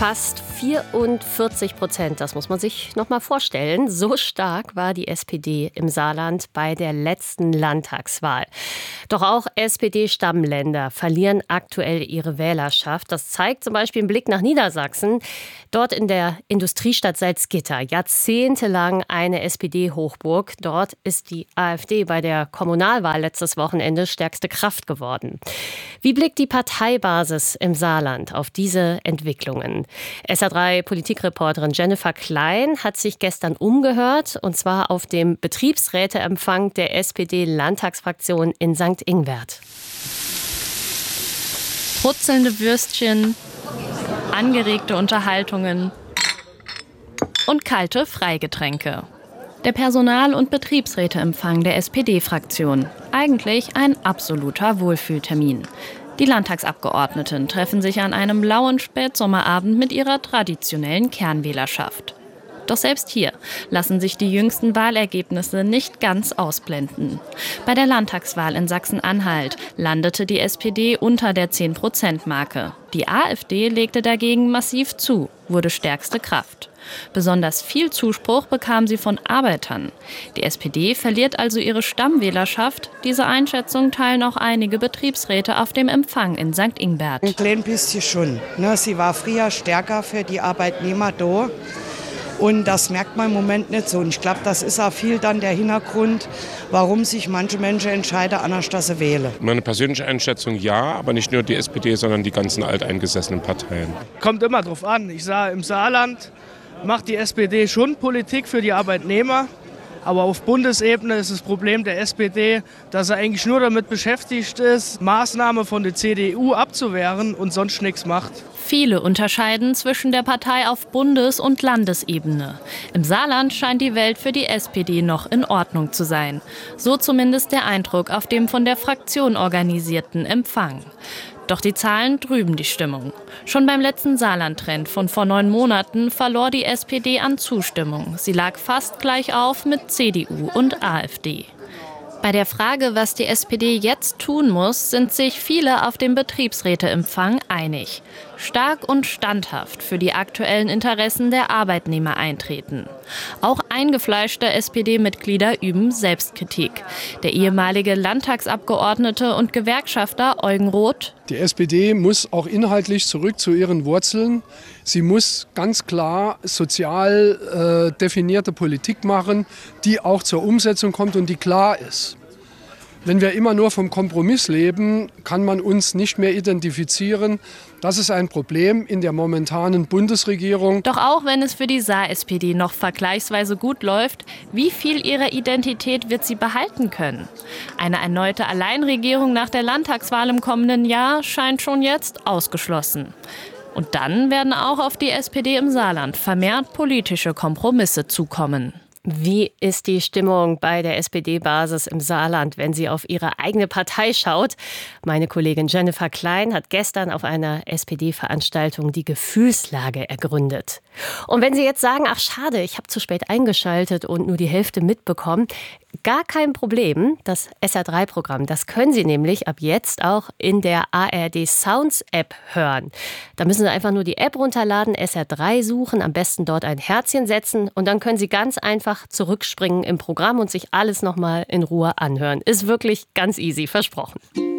Fast 44%, das muss man sich noch mal vorstellen. So stark war die SPD im Saarland bei der letzten Landtagswahl. Doch auch SPD-Stammländer verlieren aktuell ihre Wählerschaft. Das zeigt zum Beispiel ein Blick nach Niedersachsen. Dort in der Industriestadt Salzgitter, jahrzehntelang eine SPD-Hochburg. Dort ist die AfD bei der Kommunalwahl letztes Wochenende stärkste Kraft geworden. Wie blickt die Parteibasis im Saarland auf diese Entwicklungen? SA3-Politikreporterin Jennifer Klein hat sich gestern umgehört, und zwar auf dem Betriebsräteempfang der SPD-Landtagsfraktion in St. Ingbert. Brutzelnde Würstchen, angeregte Unterhaltungen und kalte Freigetränke. Der Personal- und Betriebsräteempfang der SPD-Fraktion. Eigentlich ein absoluter Wohlfühltermin. Die Landtagsabgeordneten treffen sich an einem lauen Spätsommerabend mit ihrer traditionellen Kernwählerschaft. Doch selbst hier lassen sich die jüngsten Wahlergebnisse nicht ganz ausblenden. Bei der Landtagswahl in Sachsen-Anhalt landete die SPD unter der 10%-Marke. Die AfD legte dagegen massiv zu, wurde stärkste Kraft. Besonders viel Zuspruch bekam sie von Arbeitern. Die SPD verliert also ihre Stammwählerschaft. Diese Einschätzung teilen auch einige Betriebsräte auf dem Empfang in St. Ingbert. Ein klein bisschen schon. Sie war früher stärker für die Arbeitnehmer da. Und das merkt man im Moment nicht so. Und ich glaube, das ist auch viel dann der Hintergrund, warum sich manche Menschen entscheiden, anders dass sie wählen. Meine persönliche Einschätzung ja, aber nicht nur die SPD, sondern die ganzen alteingesessenen Parteien. Kommt immer drauf an. Ich sage, im Saarland macht die SPD schon Politik für die Arbeitnehmer. Aber auf Bundesebene ist das Problem der SPD, dass er eigentlich nur damit beschäftigt ist, Maßnahmen von der CDU abzuwehren und sonst nichts macht. Viele unterscheiden zwischen der Partei auf Bundes- und Landesebene. Im Saarland scheint die Welt für die SPD noch in Ordnung zu sein. So zumindest der Eindruck auf dem von der Fraktion organisierten Empfang. Doch die Zahlen trüben die Stimmung. Schon beim letzten Saarland-Trend von vor 9 Monaten verlor die SPD an Zustimmung. Sie lag fast gleich auf mit CDU und AfD. Bei der Frage, was die SPD jetzt tun muss, sind sich viele auf dem Betriebsräteempfang einig. Stark und standhaft für die aktuellen Interessen der Arbeitnehmer eintreten. Auch eingefleischte SPD-Mitglieder üben Selbstkritik. Der ehemalige Landtagsabgeordnete und Gewerkschafter Eugen Roth: Die SPD muss auch inhaltlich zurück zu ihren Wurzeln. Sie muss ganz klar sozial definierte Politik machen, die auch zur Umsetzung kommt und die klar ist. Wenn wir immer nur vom Kompromiss leben, kann man uns nicht mehr identifizieren. Das ist ein Problem in der momentanen Bundesregierung. Doch auch wenn es für die Saar-SPD noch vergleichsweise gut läuft, wie viel ihrer Identität wird sie behalten können? Eine erneute Alleinregierung nach der Landtagswahl im kommenden Jahr scheint schon jetzt ausgeschlossen. Und dann werden auch auf die SPD im Saarland vermehrt politische Kompromisse zukommen. Wie ist die Stimmung bei der SPD-Basis im Saarland, wenn sie auf ihre eigene Partei schaut? Meine Kollegin Jennifer Klein hat gestern auf einer SPD-Veranstaltung die Gefühlslage ergründet. Und wenn Sie jetzt sagen, ach schade, ich habe zu spät eingeschaltet und nur die Hälfte mitbekommen, gar kein Problem. Das SR3-Programm, das können Sie nämlich ab jetzt auch in der ARD Sounds App hören. Da müssen Sie einfach nur die App runterladen, SR3 suchen, am besten dort ein Herzchen setzen und dann können Sie ganz einfach zurückspringen im Programm und sich alles nochmal in Ruhe anhören. Ist wirklich ganz easy, versprochen.